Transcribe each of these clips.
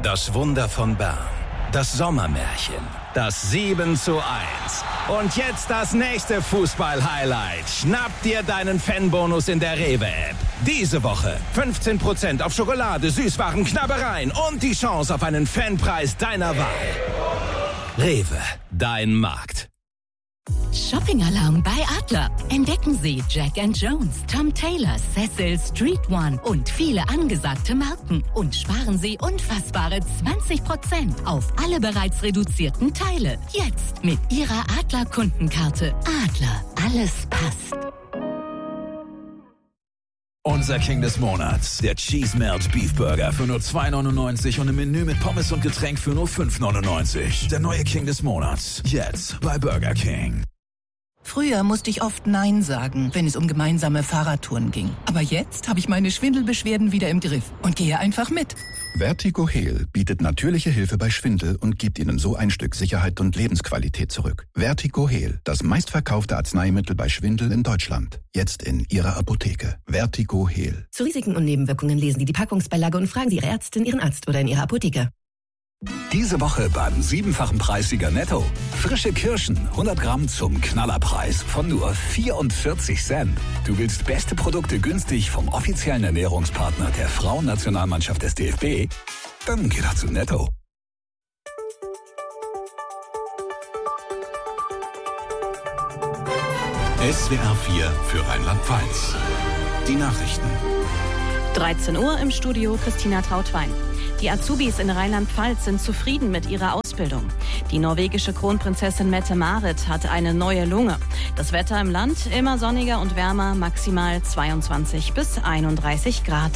Das Wunder von Bern. Das Sommermärchen. Das 7:1. Und jetzt das nächste Fußball-Highlight. Schnapp dir deinen Fanbonus in der Rewe-App. Diese Woche 15% auf Schokolade, Süßwaren, Knabbereien und die Chance auf einen Fanpreis deiner Wahl. Rewe, dein Markt. Shopping-Alarm bei Adler. Entdecken Sie Jack & Jones, Tom Taylor, Cecil, Street One und viele angesagte Marken. Und sparen Sie unfassbare 20% auf alle bereits reduzierten Teile. Jetzt mit Ihrer Adler-Kundenkarte. Adler, alles passt. Unser King des Monats, der Cheese Melt Beef Burger für nur $2,99 und im Menü mit Pommes und Getränk für nur $5,99. Der neue King des Monats, jetzt bei Burger King. Früher musste ich oft Nein sagen, wenn es um gemeinsame Fahrradtouren ging. Aber jetzt habe ich meine Schwindelbeschwerden wieder im Griff und gehe einfach mit. Vertigo Heal bietet natürliche Hilfe bei Schwindel und gibt Ihnen so ein Stück Sicherheit und Lebensqualität zurück. Vertigo Heal, das meistverkaufte Arzneimittel bei Schwindel in Deutschland. Jetzt in Ihrer Apotheke. Vertigo Heal. Zu Risiken und Nebenwirkungen lesen Sie die Packungsbeilage und fragen Sie Ihre Ärztin, Ihren Arzt oder in Ihrer Apotheke. Diese Woche beim 7-fachen Preissieger Netto. Frische Kirschen, 100 Gramm zum Knallerpreis von nur 44 Cent. Du willst beste Produkte günstig vom offiziellen Ernährungspartner der Frauennationalmannschaft des DFB? Dann geh doch zu Netto. SWR 4 für Rheinland-Pfalz. Die Nachrichten. 13 Uhr im Studio Christina Trautwein. Die Azubis in Rheinland-Pfalz sind zufrieden mit ihrer Ausbildung. Die norwegische Kronprinzessin Mette-Marit hat eine neue Lunge. Das Wetter im Land immer sonniger und wärmer, maximal 22 bis 31 Grad.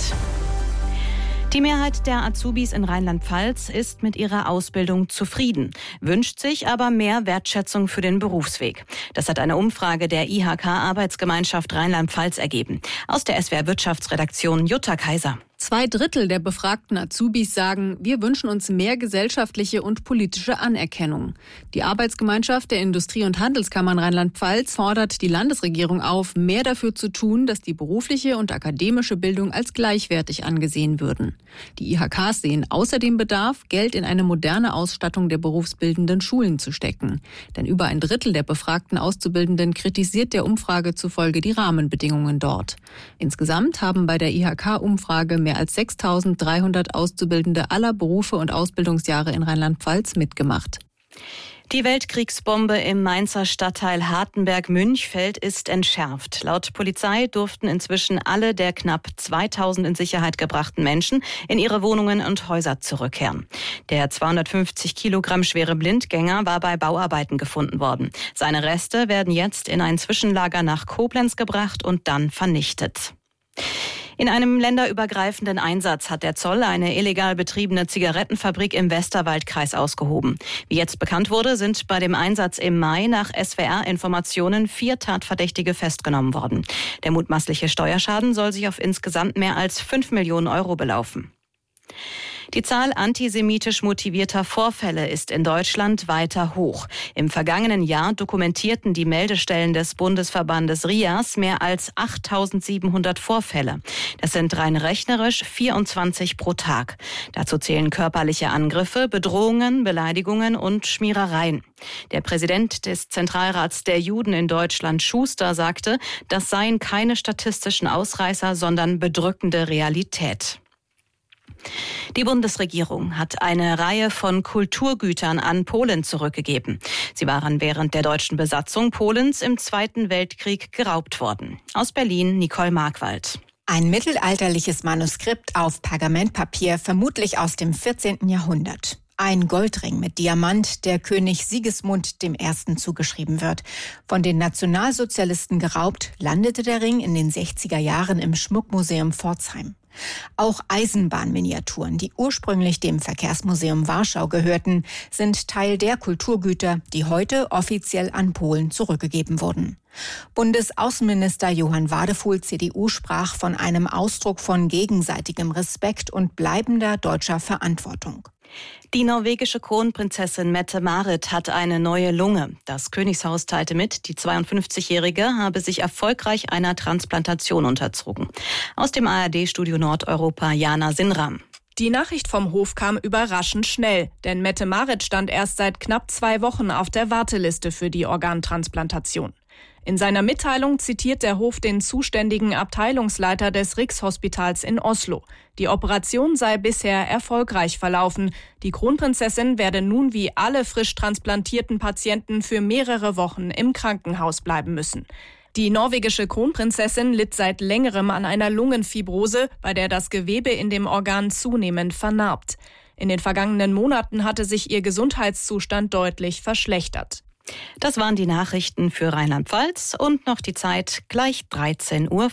Die Mehrheit der Azubis in Rheinland-Pfalz ist mit ihrer Ausbildung zufrieden, wünscht sich aber mehr Wertschätzung für den Berufsweg. Das hat eine Umfrage der IHK-Arbeitsgemeinschaft Rheinland-Pfalz ergeben. Aus der SWR-Wirtschaftsredaktion Jutta Kaiser. 2/3 der befragten Azubis sagen, wir wünschen uns mehr gesellschaftliche und politische Anerkennung. Die Arbeitsgemeinschaft der Industrie- und Handelskammern Rheinland-Pfalz fordert die Landesregierung auf, mehr dafür zu tun, dass die berufliche und akademische Bildung als gleichwertig angesehen würden. Die IHKs sehen außerdem Bedarf, Geld in eine moderne Ausstattung der berufsbildenden Schulen zu stecken. Denn über 1/3 der befragten Auszubildenden kritisiert der Umfrage zufolge die Rahmenbedingungen dort. Insgesamt haben bei der IHK-Umfrage mehr als 6.300 Auszubildende aller Berufe und Ausbildungsjahre in Rheinland-Pfalz mitgemacht. Die Weltkriegsbombe im Mainzer Stadtteil Hartenberg-Münchfeld ist entschärft. Laut Polizei durften inzwischen alle der knapp 2.000 in Sicherheit gebrachten Menschen in ihre Wohnungen und Häuser zurückkehren. Der 250 Kilogramm schwere Blindgänger war bei Bauarbeiten gefunden worden. Seine Reste werden jetzt in ein Zwischenlager nach Koblenz gebracht und dann vernichtet. In einem länderübergreifenden Einsatz hat der Zoll eine illegal betriebene Zigarettenfabrik im Westerwaldkreis ausgehoben. Wie jetzt bekannt wurde, sind bei dem Einsatz im Mai nach SWR-Informationen 4 Tatverdächtige festgenommen worden. Der mutmaßliche Steuerschaden soll sich auf insgesamt mehr als 5 Millionen Euro belaufen. Die Zahl antisemitisch motivierter Vorfälle ist in Deutschland weiter hoch. Im vergangenen Jahr dokumentierten die Meldestellen des Bundesverbandes RIAS mehr als 8.700 Vorfälle. Das sind rein rechnerisch 24 pro Tag. Dazu zählen körperliche Angriffe, Bedrohungen, Beleidigungen und Schmierereien. Der Präsident des Zentralrats der Juden in Deutschland, Schuster, sagte, das seien keine statistischen Ausreißer, sondern bedrückende Realität. Die Bundesregierung hat eine Reihe von Kulturgütern an Polen zurückgegeben. Sie waren während der deutschen Besatzung Polens im Zweiten Weltkrieg geraubt worden. Aus Berlin Nicole Markwald. Ein mittelalterliches Manuskript auf Pergamentpapier, vermutlich aus dem 14. Jahrhundert. Ein Goldring mit Diamant, der König Sigismund I. zugeschrieben wird. Von den Nationalsozialisten geraubt, landete der Ring in den 60er Jahren im Schmuckmuseum Pforzheim. Auch Eisenbahnminiaturen, die ursprünglich dem Verkehrsmuseum Warschau gehörten, sind Teil der Kulturgüter, die heute offiziell an Polen zurückgegeben wurden. Bundesaußenminister Johann Wadefuhl, CDU, sprach von einem Ausdruck von gegenseitigem Respekt und bleibender deutscher Verantwortung. Die norwegische Kronprinzessin Mette-Marit hat eine neue Lunge. Das Königshaus teilte mit, die 52-Jährige habe sich erfolgreich einer Transplantation unterzogen. Aus dem ARD-Studio Nordeuropa Jana Sinram. Die Nachricht vom Hof kam überraschend schnell, denn Mette-Marit stand erst seit knapp 2 Wochen auf der Warteliste für die Organtransplantation. In seiner Mitteilung zitiert der Hof den zuständigen Abteilungsleiter des Rikshospitals in Oslo. Die Operation sei bisher erfolgreich verlaufen. Die Kronprinzessin werde nun wie alle frisch transplantierten Patienten für mehrere Wochen im Krankenhaus bleiben müssen. Die norwegische Kronprinzessin litt seit längerem an einer Lungenfibrose, bei der das Gewebe in dem Organ zunehmend vernarbt. In den vergangenen Monaten hatte sich ihr Gesundheitszustand deutlich verschlechtert. Das waren die Nachrichten für Rheinland-Pfalz und noch die Zeit gleich 13:04 Uhr.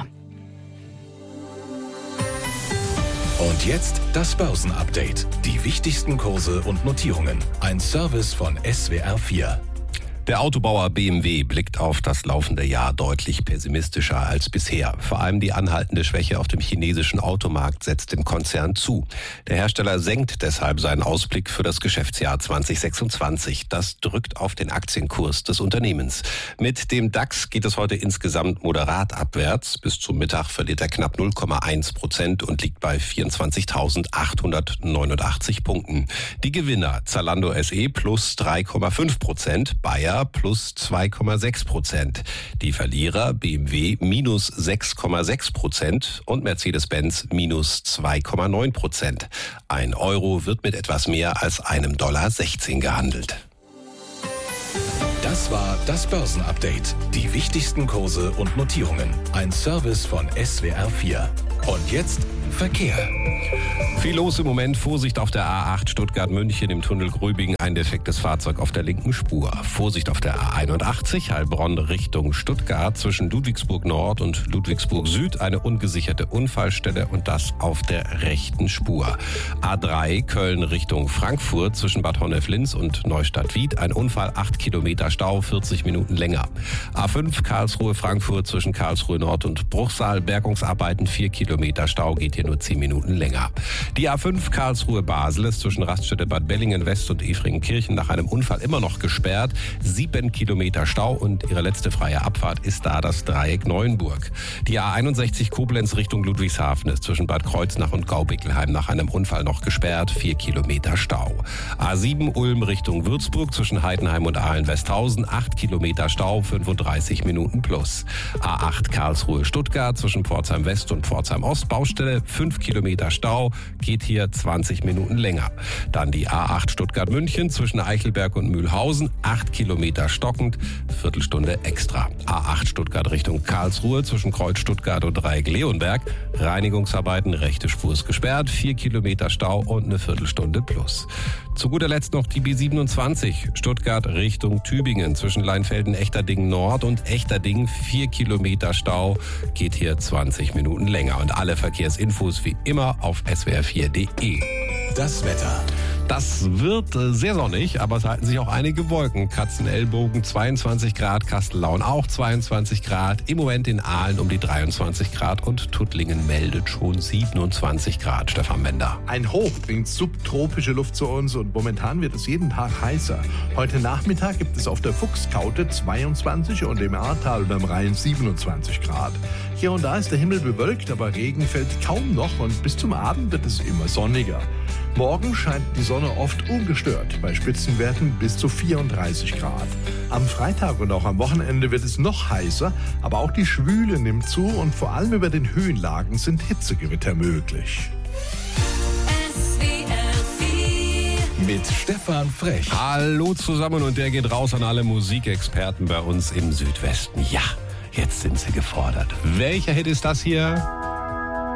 Und jetzt das Börsenupdate. Die wichtigsten Kurse und Notierungen. Ein Service von SWR 4. Der Autobauer BMW blickt auf das laufende Jahr deutlich pessimistischer als bisher. Vor allem die anhaltende Schwäche auf dem chinesischen Automarkt setzt dem Konzern zu. Der Hersteller senkt deshalb seinen Ausblick für das Geschäftsjahr 2026. Das drückt auf den Aktienkurs des Unternehmens. Mit dem DAX geht es heute insgesamt moderat abwärts. Bis zum Mittag verliert er knapp 0,1% und liegt bei 24.889 Punkten. Die Gewinner: Zalando SE plus 3,5%, Bayer plus 2,6%. Die Verlierer: BMW minus 6,6% und Mercedes-Benz minus 2,9%. Ein Euro wird mit etwas mehr als $1,16 gehandelt. Das war das Börsenupdate. Die wichtigsten Kurse und Notierungen. Ein Service von SWR 4. Und jetzt Verkehr. Viel los im Moment. Vorsicht auf der A8 Stuttgart-München im Tunnel Gröbingen. Ein defektes Fahrzeug auf der linken Spur. Vorsicht auf der A81 Heilbronn Richtung Stuttgart. Zwischen Ludwigsburg Nord und Ludwigsburg Süd eine ungesicherte Unfallstelle und das auf der rechten Spur. A3 Köln Richtung Frankfurt. Zwischen Bad Honnef-Linz und Neustadt-Wied ein Unfall, 8 Kilometer Stau, 40 Minuten länger. A5 Karlsruhe Frankfurt zwischen Karlsruhe Nord und Bruchsal. Bergungsarbeiten, 4 Kilometer Stau, geht hier nur 10 Minuten länger. Die A5 Karlsruhe-Basel ist zwischen Raststätte Bad Bellingen-West und Efringenkirchen nach einem Unfall immer noch gesperrt. 7 Kilometer Stau und ihre letzte freie Abfahrt ist da das Dreieck Neuenburg. Die A61 Koblenz Richtung Ludwigshafen ist zwischen Bad Kreuznach und Gaubickelheim nach einem Unfall noch gesperrt. 4 Kilometer Stau. A7 Ulm Richtung Würzburg zwischen Heidenheim und Ahlen-Westhausen. 8 Kilometer Stau, 35 Minuten plus. A8 Karlsruhe Stuttgart zwischen Pforzheim West und Pforzheim Ost. Baustelle, 5 Kilometer Stau, geht hier 20 Minuten länger. Dann die A8 Stuttgart-München zwischen Eichelberg und Mühlhausen, 8 Kilometer stockend, Viertelstunde extra. A8 Stuttgart Richtung Karlsruhe zwischen Kreuz Stuttgart und Dreieck Leonberg, Reinigungsarbeiten, rechte Spur ist gesperrt, 4 Kilometer Stau und eine Viertelstunde plus. Zu guter Letzt noch die B27 Stuttgart Richtung Tübingen zwischen Leinfelden-Echterdingen Nord und Echterdingen, 4 Kilometer Stau, geht hier 20 Minuten länger. Und alle Verkehrsinfos wie immer auf swr4.de. Das Wetter. Das wird sehr sonnig, aber es halten sich auch einige Wolken. Katzenellbogen 22 Grad, Kastellaun auch 22 Grad. Im Moment in Aalen um die 23 Grad und Tuttlingen meldet schon 27 Grad. Stefan Bender. Ein Hoch bringt subtropische Luft zu uns und momentan wird es jeden Tag heißer. Heute Nachmittag gibt es auf der Fuchskaute 22 und im Ahrtal und am Rhein 27 Grad. Hier und da ist der Himmel bewölkt, aber Regen fällt kaum noch und bis zum Abend wird es immer sonniger. Morgen scheint die Sonne oft ungestört, bei Spitzenwerten bis zu 34 Grad. Am Freitag und auch am Wochenende wird es noch heißer, aber auch die Schwüle nimmt zu und vor allem über den Höhenlagen sind Hitzegewitter möglich. Mit Stefan Frech. Hallo zusammen und der geht raus an alle Musikexperten bei uns im Südwesten. Ja, jetzt sind sie gefordert. Welcher Hit ist das hier?